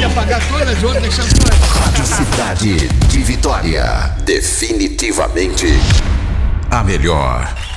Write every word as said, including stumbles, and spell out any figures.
apagar todas as outras chanções. Rádio Cidade de Vitória. Definitivamente a melhor.